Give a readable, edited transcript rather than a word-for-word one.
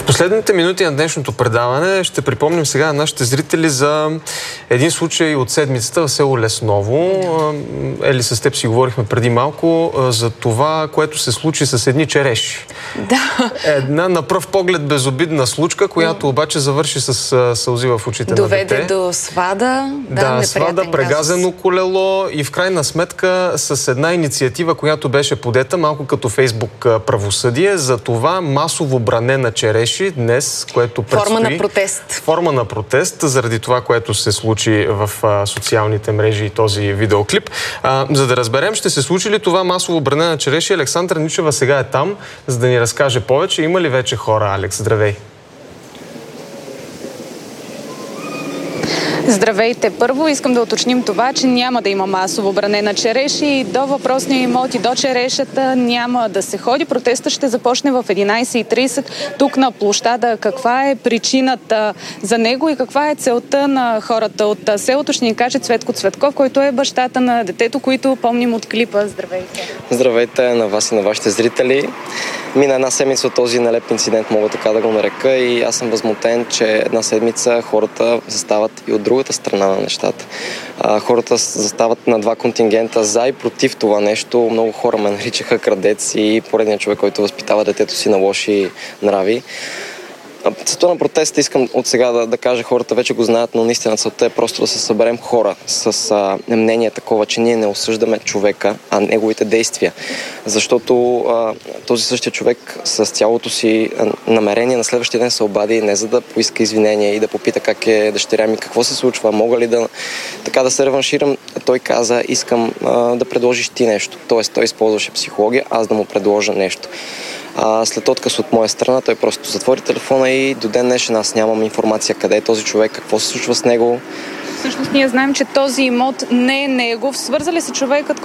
последните минути на днешното предаване ще припомним сега на нашите зрители за един случай от седмицата в село Лесново. Ели, с теб си говорихме преди малко за това, което се случи с едни череши. Да. Една на пръв поглед безобидна случка, която обаче завърши с сълзи в очите на дете. Доведе до свада. Да, свада, прегазено колело и в крайна сметка с една инициатива, която беше подета малко като Фейсбук правосъдие, за това масово бране на череши днес, което предстои. Форма на протест. Форма на протест заради това, което се случи в социалните мрежи и този видеоклип. За да разберем, ще се случи ли това масово бране на череши, Александра Ничева сега е там, за да ни разкаже повече. Има ли вече хора, Алекс? Здравей! Здравейте! Първо искам да уточним това, че няма да има масово бране на череши и до въпросния имот и до черешата няма да се ходи. Протестът ще започне в 11:30 тук на площада. Каква е причината за него и каква е целта на хората от селото? Ще ни каже Цветко Цветков, който е бащата на детето, които помним от клипа. Здравейте! Здравейте на вас и на вашите зрители. Мина една седмица от този нелеп инцидент, мога така да го нарека, и аз съм възмутен, че една седмица хората застават и от другата страна на нещата. Хората застават на два контингента за и против това нещо. Много хора ме наричаха крадец и поредният човек, който възпитава детето си на лоши нрави. Целта на протеста искам от сега да кажа, хората вече го знаят, но наистина целта е просто да се съберем хора с мнение такова, че ние не осъждаме човека, а неговите действия. Защото този същия човек с цялото си намерение на следващия ден се обади не за да поиска извинения и да попита как е дъщеря ми, какво се случва, мога ли да се реванширам. Той каза, искам да предложиш ти нещо. Тоест той използваше психология, аз да му предложа нещо. След отказ от моя страна, той просто затвори телефона и до ден днешен аз нямам информация къде е този човек, какво се случва с него. Всъщност ние знаем, че този имот не е негов. Свързали се човекът,